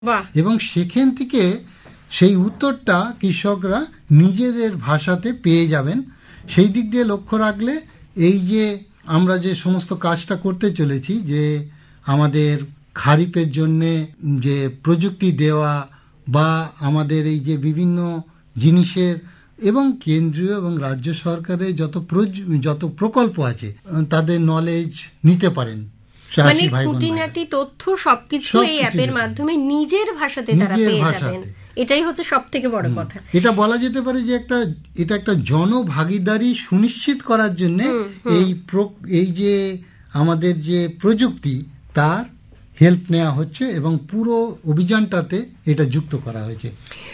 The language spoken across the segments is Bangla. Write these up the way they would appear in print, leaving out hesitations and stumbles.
এবং সেখান থেকে সেই উত্তরটা কৃষকরা নিজেদের ভাষাতে পেয়ে যাবেন। সেই দিক দিয়ে লক্ষ্য রাখলে এই যে আমরা যে সমস্ত কাজটা করতে চলেছি, যে আমাদের খারিফের জন্যে যে প্রযুক্তি দেওয়া বা আমাদের এই যে বিভিন্ন জিনিসের এবং কেন্দ্রীয় এবং রাজ্য সরকারের যত প্রকল্প আছে তাদের নলেজ নিতে পারেন, মানে খুঁটিনাটি তথ্য সবকিছু এই অ্যাপের মাধ্যমে নিজের ভাষাতে তারা পেয়ে যাবেন। এটাই হচ্ছে সবথেকে বড় কথা। এটা বলা যেতে পারে যে এটা একটা জনভাগিদারি সুনিশ্চিত করার জন্য এই যে আমাদের যে প্রযুক্তি তার হেল্প নেওয়া হচ্ছে এবং পুরো অভিযানটাতে এটা যুক্ত করা হয়েছে।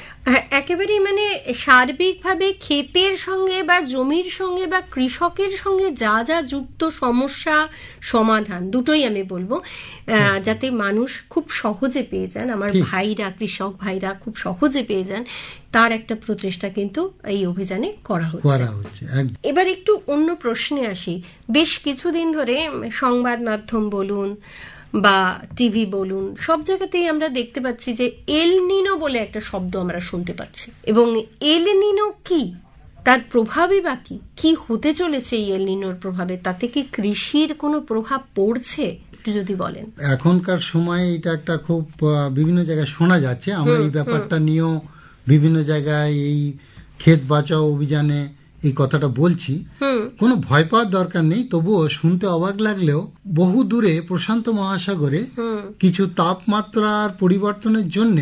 একেবারেই মানে সার্বিকভাবে ক্ষেতের সঙ্গে বা জমির সঙ্গে বা কৃষকের সঙ্গে যা যা যুক্ত সমস্যা সমাধান দুটোই আমি বলবো, যাতে মানুষ খুব সহজে পেয়ে যান, আমার ভাইরা কৃষক ভাইরা খুব সহজে পেয়ে যান, তার একটা প্রচেষ্টা কিন্তু এই অভিযানে করা হচ্ছে। এবার একটু অন্য প্রশ্নে আসি। বেশ কিছুদিন ধরে সংবাদ মাধ্যম বলুন বা টিভি বলুন, সব জায়গাতেই আমরা দেখতে পাচ্ছি যে এল নিনো বলে একটা শব্দ আমরা শুনতে পাচ্ছি। এবং এল নিনো কি, তার প্রভাবই বা কি হতে চলেছে এই এল নিনোর প্রভাবে, তাতে কি কৃষির কোনো প্রভাব পড়ছে একটু যদি বলেন। এখনকার সময়ে এটা একটা খুব বিভিন্ন জায়গায় শোনা যাচ্ছে, আমরা এই ব্যাপারটা নিয়েও বিভিন্ন জায়গায় এই ক্ষেত বাঁচাও অভিযানে এই কথাটা বলছি। কোনো ভয় পাওয়ার দরকার নেই, তবুও শুনতে অবাক লাগলেও বহু দূরে প্রশান্ত মহাসাগরে কিছু তাপমাত্রার পরিবর্তনের জন্য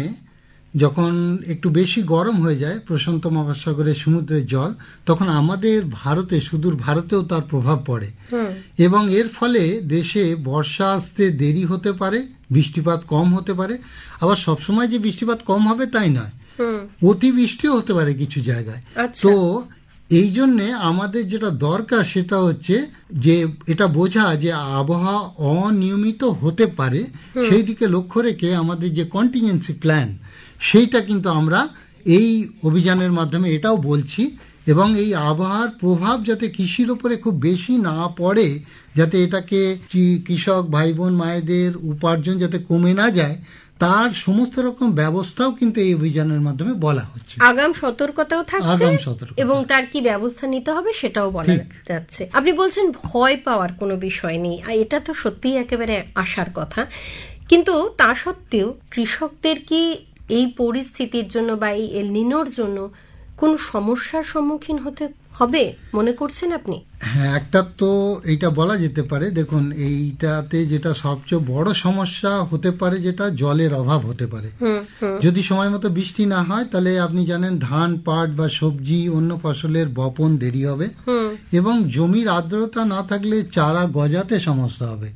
যখন একটু বেশি গরম হয়ে যায় প্রশান্ত মহাসাগরের সমুদ্রের জল, তখন আমাদের ভারতে, সুদূর ভারতেও তার প্রভাব পড়ে এবং এর ফলে দেশে বর্ষা আসতে দেরি হতে পারে, বৃষ্টিপাত কম হতে পারে। আবার সবসময় যে বৃষ্টিপাত কম হবে তাই নয়, অতিবৃষ্টিও হতে পারে কিছু জায়গায়। তো এই জন্যে আমাদের যেটা দরকার সেটা হচ্ছে যে এটা বোঝা যে আবহাওয়া অনিয়মিত হতে পারে, সেই দিকে লক্ষ্য রেখে আমাদের যে কন্টিনজেন্সি প্ল্যান সেইটা কিন্তু আমরা এই অভিযানের মাধ্যমে এটাও বলছি। এবং এই আবহাওয়ার প্রভাব যাতে কৃষির উপরে খুব বেশি না পড়ে, যাতে এটাকে কৃষক ভাই বোন মায়েদের উপার্জন যাতে কমে না যায়, তার সমস্ত রকম ব্যবস্থাও কিন্তু এই অভিযানের মাধ্যমে বলা হচ্ছে। আগাম সতর্কতাও থাকছে এবং তার কি ব্যবস্থা নিতে হবে সেটাও বলা যাচ্ছে। আপনি বলছেন ভয় পাওয়ার কোনো বিষয় নেই, এটা তো সত্যিই একেবারে আশার কথা। কিন্তু তা সত্ত্বেও কৃষকদের কি এই পরিস্থিতির জন্য বা এই এল নিনোর জন্য কোন সমস্যার সম্মুখীন হতে হবে মনে করছেন আপনি? হ্যাঁ, একটা তো এইটা বলা যেতে পারে। দেখুন, এইটাতে যেটা সবচেয়ে বড় সমস্যা হতে পারে যেটা জলের অভাব হতে পারে। যদি সময় মতো বৃষ্টি না হয় তাহলে আপনি জানেন ধান, পাট বা সবজি অন্য ফসলের বপন দেরি হবে এবং জমির আর্দ্রতা না থাকলে চারা গজাতে সমস্যা হবে,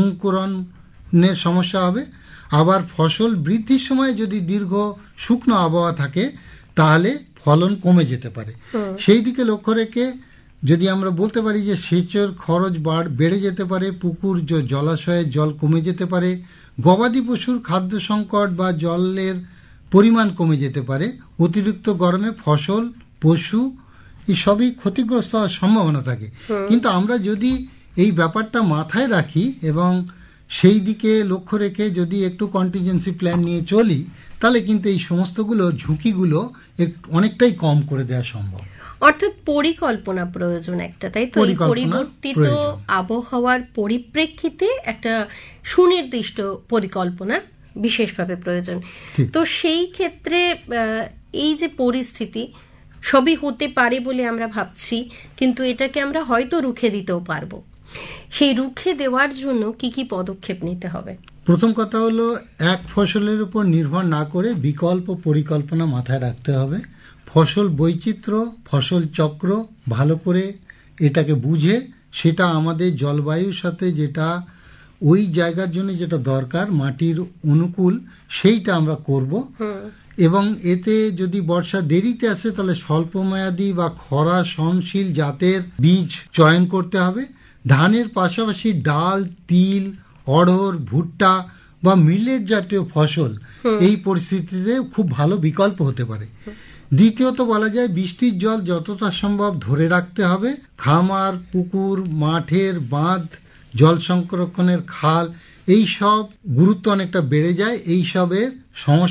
অঙ্কুরণের সমস্যা হবে। আবার ফসল বৃদ্ধির সময় যদি দীর্ঘ শুকনো আবহাওয়া থাকে তাহলে ফলন কমে যেতে পারে। সেই দিকে লক্ষ্য রেখে যদি আমরা বলতে পারি যে সেচের খরচ বেড়ে যেতে পারে, পুকুর জলাশয়ের জল কমে যেতে পারে, গবাদি পশুর খাদ্য সংকট বা জলের পরিমাণ কমে যেতে পারে, অতিরিক্ত গরমে ফসল পশু সবই ক্ষতিগ্রস্ত হওয়ার সম্ভাবনা থাকে। কিন্তু আমরা যদি এই ব্যাপারটা মাথায় রাখি এবং সেই দিকে লক্ষ্য রেখে যদি একটু কন্টিনজেন্সি প্ল্যান নিয়ে চলি, তাহলে কিন্তু এই সমস্তগুলো ঝুঁকিগুলো অনেকটাই কম করে দেওয়া সম্ভব। অর্থাৎ পরিকল্পনা প্রয়োজন একটা, তাই তো? পরিবর্তিত আবহাওয়ার পরিপ্রেক্ষিতে একটা সুনির্দিষ্ট পরিকল্পনা বিশেষভাবে প্রয়োজন। তো সেই ক্ষেত্রে এই যে পরিস্থিতি সবই হতে পারে বলে আমরা ভাবছি, কিন্তু এটাকে আমরা হয়তো রুখে দিতেও পারবো। সেই রুখে দেওয়ার জন্য কি কি পদক্ষেপ নিতে হবে? প্রথম কথা হলো এক ফসলের উপর নির্ভর না করে বিকল্প পরিকল্পনা মাথায় রাখতে হবে। ফসল বৈচিত্র্য, ফসল চক্র ভালো করে এটাকে বুঝে সেটা আমাদের জলবায়ুর সাথে যেটা ওই জায়গার জন্য যেটা দরকার মাটির অনুকূল সেইটা আমরা করব। এবং এতে যদি বর্ষা দেরিতে আসে তাহলে স্বল্পমেয়াদী বা খরা সহনশীল জাতের বীজ চয়ন করতে হবে। ধানের পাশাপাশি ডাল, তিল, অড়হর, ভুট্টা বা মিলেট জাতীয় ফসল এই পরিস্থিতিতে খুব ভালো বিকল্প হতে পারে। দ্বিতীয়ত বলা যায় বৃষ্টির জল যতটা সম্ভব ধরে রাখতে হবে। খামার, পুকুর, মাঠের বাঁধ, জল সংরক্ষণের খাল এই সব গুরুত্ব অনেকটা বেড়ে যায়। এই সবের সমস্যা